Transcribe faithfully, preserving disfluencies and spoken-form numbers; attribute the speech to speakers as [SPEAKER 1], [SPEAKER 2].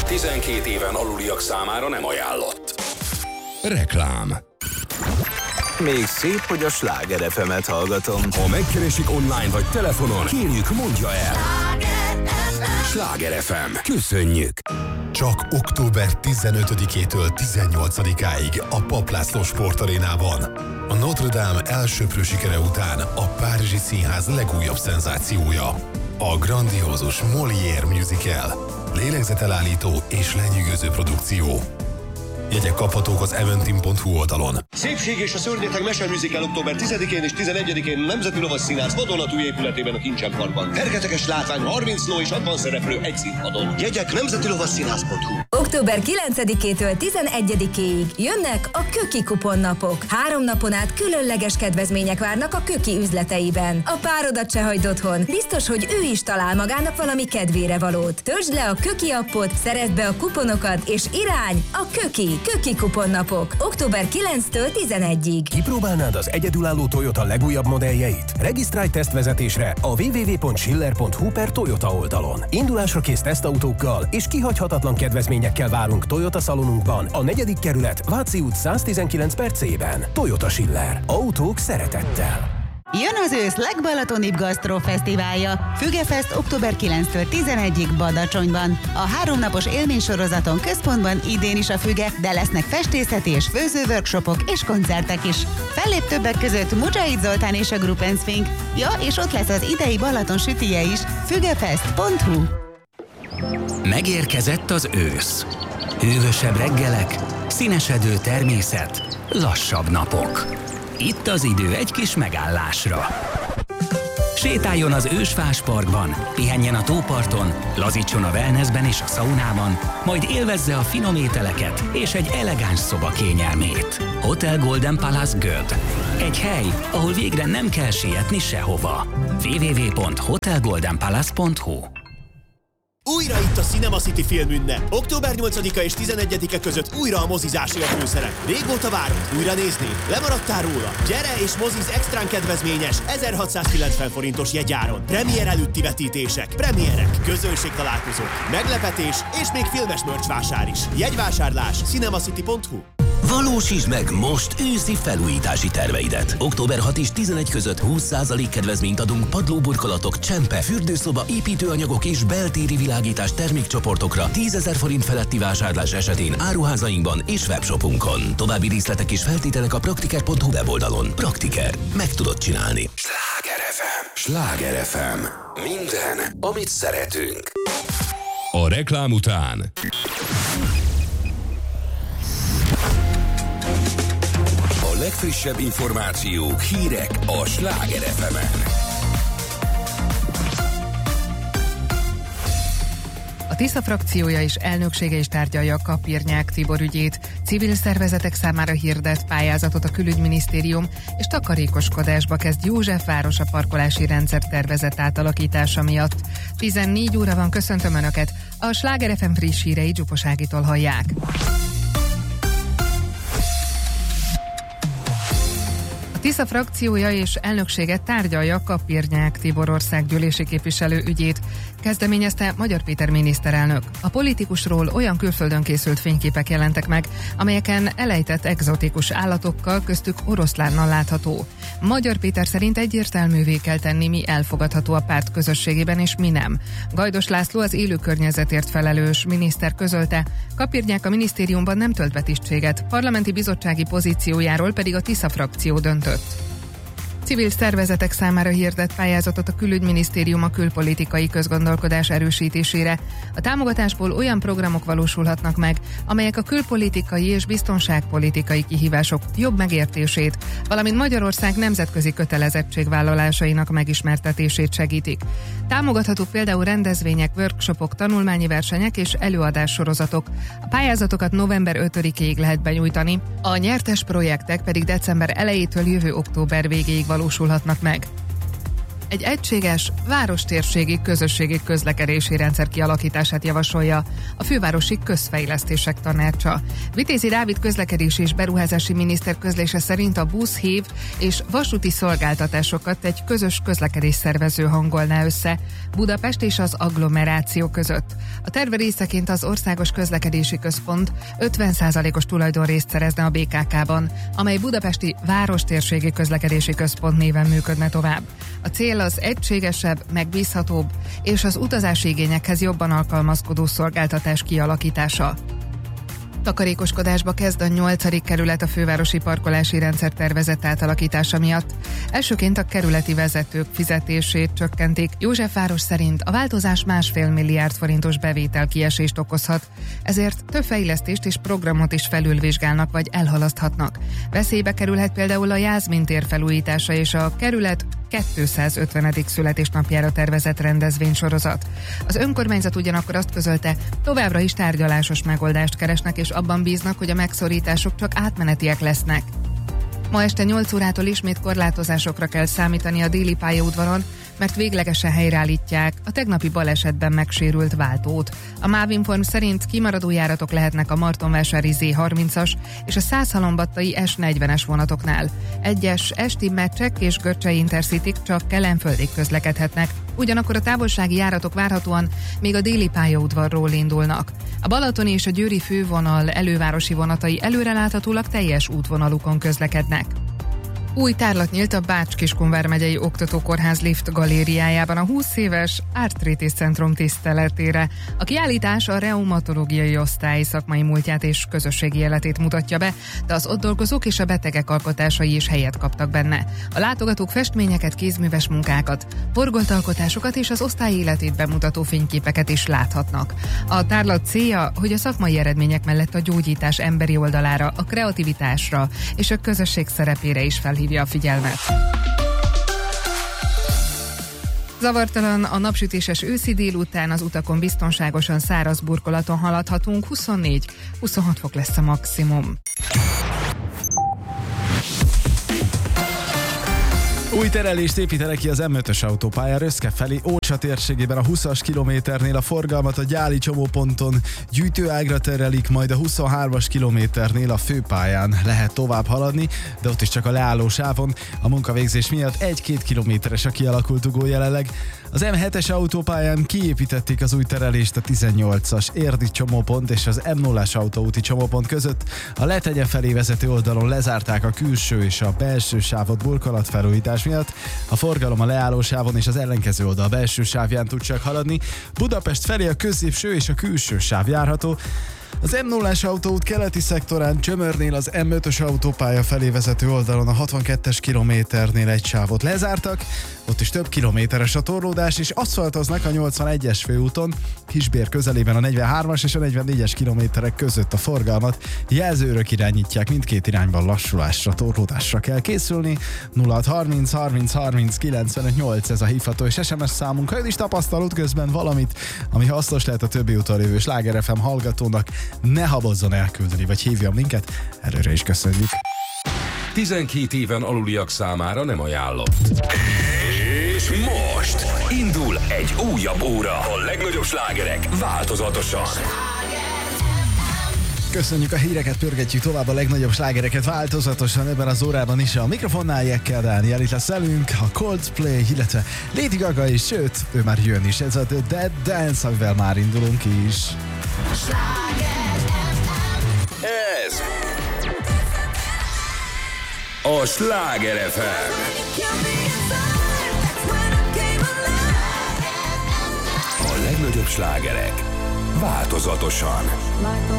[SPEAKER 1] tizenkét éven aluliak számára nem ajánlott.
[SPEAKER 2] Reklám.
[SPEAKER 3] Még szép, hogy a Sláger ef emet hallgatom.
[SPEAKER 2] Ha megkeresik online vagy telefonon, kérjük, mondja el. Sláger ef em. Köszönjük!
[SPEAKER 4] Csak október tizenötödikétől tizennyolcadikáig a Papp László Sportarénában. A Notre Dame elsöprő sikere után a Párizsi Színház legújabb szenzációja. A grandiózus Molière musical. Lélegzetelállító és lenyűgöző produkció. Jegyek kaphatók az eventim pont hu oldalon.
[SPEAKER 5] Szépség és a szörnyeteg meseműzikel október tizedikén és tizenegyedikén Nemzeti Lovasszínház vadonatúj épületében a Kincsen Parkban. Fergeteges látvány, harminc ló és hatvan szereplő egy színpadon. Jegyek nemzeti lovasszínház pont hu.
[SPEAKER 6] október kilencedikétől tizenegyedikéig jönnek a Köki kuponnapok. Három napon át különleges kedvezmények várnak a Köki üzleteiben. A párodat se hagyd otthon. Biztos, hogy ő is talál magának valami kedvére valót. Töltsd le a Köki appot, szerezd be a kuponokat, és irány a Köki. Köki kuponnapok. október kilencedikétől tizenegyedikéig.
[SPEAKER 7] Kipróbálnád az egyedülálló Toyota legújabb modelljeit? Regisztrálj tesztvezetésre a double-u double-u double-u pont schiller pont hu per Toyota oldalon. Indulásra kész tesztautókkal és kihagyhatatlan kedvezményekkel várunk Toyota szalonunkban, a negyedik kerület Váci út száztizenkilenc per C-ben. Toyota Schiller. Autók szeretettel.
[SPEAKER 8] Jön az ősz legbalatonibb gasztrofesztiválja. Fügefest október kilencedikétől tizenegyedikéig Badacsonyban. A háromnapos élménysorozaton központban idén is a Füge, de lesznek festészeti és főzőworkshopok és koncertek is. Fellép többek között Mujahid Zoltán és a Group and Swing. Ja, és ott lesz az idei Balaton sütije is. fügefest pont hu.
[SPEAKER 9] Megérkezett az ősz. Hűvösebb reggelek, színesedő természet, lassabb napok. Itt az idő egy kis megállásra. Sétáljon az Ősfás Parkban, pihenjen a tóparton, lazítson a wellnessben és a szaunában, majd élvezze a finom ételeket és egy elegáns szoba kényelmét. Hotel Golden Palace Göd. Egy hely, ahol végre nem kell sietni sehova. double-u double-u double-u pont hotel golden palace pont hu.
[SPEAKER 10] Újra itt a Cinema City filmünnep. október nyolcadika és tizenegyedike között újra a mozizási a főszerep. Régóta várod, újra nézni? Lemaradtál róla? Gyere és moziz extrán kedvezményes ezerhatszázkilencven forintos jegyáron. Premier előtti vetítések, premierek, közönségtalálkozók, meglepetés és még filmes merch vásár is. Jegyvásárlás cinemacity pont hu.
[SPEAKER 11] Valósítsd meg most őszi felújítási terveidet. október hatodika és tizenegy között húsz százalék kedvezményt adunk padlóburkolatok, csempe, fürdőszoba, építőanyagok és beltéri világítás termékcsoportokra tízezer forint feletti vásárlás esetén áruházainkban és webshopunkon. További részletek és feltételek a praktiker pont hu weboldalon. Praktiker. Meg tudod csinálni.
[SPEAKER 2] Sláger ef em. Sláger ef em. Minden, amit szeretünk. A reklám után a legfrissebb információk, hírek a Sláger ef emen.
[SPEAKER 12] A Tisza frakciója és elnöksége is tárgyalja Kapirnyák Tibor ügyét. Civil szervezetek számára hirdet pályázatot a Külügyminisztérium, és takarékoskodásba kezd Józsefváros a parkolási rendszer tervezett átalakítása miatt. tizennégy óra van, köszöntöm Önöket! A Sláger ef em friss hírei Dzsupos Ágitól hallják. Tisza frakciója és elnöksége tárgyalja Kapirnyák Tibor országgyűlési képviselő ügyét, kezdeményezte Magyar Péter miniszterelnök. A politikusról olyan külföldön készült fényképek jelentek meg, amelyeken elejtett egzotikus állatokkal, köztük oroszlánnal látható. Magyar Péter szerint egyértelművé kell tenni, mi elfogadható a párt közösségében és mi nem. Gajdos László, az élő környezetért felelős miniszter közölte, Kapirnyák a minisztériumban nem tölt be tisztséget, parlamenti bizottsági pozíciójáról pedig a Tisza frakció döntött. Civil szervezetek számára hirdett pályázatot a Külügyminisztérium a külpolitikai közgondolkodás erősítésére. A támogatásból olyan programok valósulhatnak meg, amelyek a külpolitikai és biztonságpolitikai kihívások jobb megértését, valamint Magyarország nemzetközi kötelezettségvállalásainak megismertetését segítik. Támogathatók például rendezvények, workshopok, tanulmányi versenyek és előadássorozatok. A pályázatokat november ötödikéig lehet benyújtani, a nyertes projektek pedig december elejétől jövő október végéig valósulhatnak meg. egy egységes, várostérségi közösségi közlekedési rendszer kialakítását javasolja a Fővárosi Közfejlesztések Tanácsa. Vitézi Dávid közlekedési és beruházási miniszter közlése szerint a busz, hív és vasúti szolgáltatásokat egy közös közlekedés szervező hangolná össze Budapest és az agglomeráció között. A terve részeként az Országos Közlekedési Központ ötven százalékos tulajdonrészt szerezne a bé ká ká-ban, amely Budapesti Várostérségi Közlekedési Központ néven működne tovább. A cél az egységesebb, megbízhatóbb és az utazási igényekhez jobban alkalmazkodó szolgáltatás kialakítása. Takarékoskodásba kezd a nyolcadik kerület a fővárosi parkolási rendszer tervezett átalakítása miatt. Elsőként a kerületi vezetők fizetését csökkentik. Józsefváros szerint a változás másfél milliárd forintos bevétel kiesést okozhat, ezért több fejlesztést és programot is felülvizsgálnak vagy elhalaszthatnak. Veszélybe kerülhet például a Jászmin tér felújítása és a kerület kétszázötvenedik születésnapjára tervezett rendezvénysorozat. Az önkormányzat ugyanakkor azt közölte, továbbra is tárgyalásos megoldást keresnek, és abban bíznak, hogy a megszorítások csak átmenetiek lesznek. Ma este nyolc órától ismét korlátozásokra kell számítani a déli pályaudvaron, mert véglegesen helyreállítják a tegnapi balesetben megsérült váltót. A Mávinform szerint kimaradó járatok lehetnek a Martonvásári zé harmincas és a Szászhalombattai es negyvenes vonatoknál. Egyes esti meccsek és Görcsei Intercityk csak Kelenföldig közlekedhetnek, ugyanakkor a távolsági járatok várhatóan még a déli pályaudvarról indulnak. A balatoni és a győri fővonal elővárosi vonatai előreláthatólag teljes útvonalukon közlekednek. Új tárlat nyílt a Bács-Kiskun megyei Oktatókórház lift galériájában a húsz éves Arthritis Centrum tiszteletére. A kiállítás a reumatológiai osztály szakmai múltját és közösségi életét mutatja be, de az ott dolgozók és a betegek alkotásai is helyet kaptak benne. A látogatók festményeket, kézműves munkákat, horgoltalkotásokat és az osztály életét bemutató fényképeket is láthatnak. A tárlat célja, hogy a szakmai eredmények mellett a gyógyítás emberi oldalára, a kreativitásra és a közösség szerepére is felhívja a figyelmet. Zavartalan a napsütéses őszi délután, az utakon biztonságosan száraz burkolaton haladhatunk, huszonnégy-huszonhat fok lesz a maximum.
[SPEAKER 13] Új terelést építenek ki az em ötös autópálya Röszke felé, Ócsa térségében a húszas kilométernél a forgalmat a Gyáli csomóponton gyűjtőágra terelik, majd a huszonhármas kilométernél a főpályán lehet tovább haladni, de ott is csak a leálló sávon. A munkavégzés miatt egy-két kilométeres a kialakult ugó jelenleg. Az em hetes autópályán kiépítették az új terelést a tizennyolcas érdi csomópont és az em nullás autóúti csomópont között. A Letegye felé vezető oldalon lezárták a külső és a belső sávot burkolatfelújítás miatt. A forgalom a leálló sávon és az ellenkező oldal belső sávján tud csak haladni. Budapest felé a középső és a külső sáv járható. Az em nullás autóút keleti szektorán Csömörnél az em ötös autópálya felé vezető oldalon a hatvankettes kilométernél egy sávot lezártak, ott is több kilométeres a torlódás, és aszfaltoznak a nyolcvanegyes főúton, Kisbér közelében a negyvenhármas és a negyvennégyes kilométerek között a forgalmat jelzőrök irányítják, mindkét irányban lassulásra, torlódásra kell készülni. nulla harminc harminc harminc kilencvenöt nyolc ez a hívható és es em es számunk, ha ön is tapasztal útközben valamit, ami hasznos lehet a többi úton lévő Sláger ef em hallgatónak, ne habozzon elküldeni, vagy hívja minket, előre is köszönjük.
[SPEAKER 2] tizenkét éven aluliak számára nem ajánlott. És most indul egy újabb óra. A legnagyobb slágerek változatosan.
[SPEAKER 13] Köszönjük a híreket, pörgetjük tovább a legnagyobb slágereket változatosan ebben az órában is. A mikrofonnál Jekkel Dániel, itt lesz velünk a Coldplay, illetve Lady Gaga is, sőt, ő már jön is. Ez a The Dead Dance, amivel már indulunk is.
[SPEAKER 2] Ez a Sláger ef em. A legnagyobb slágerek változatosan.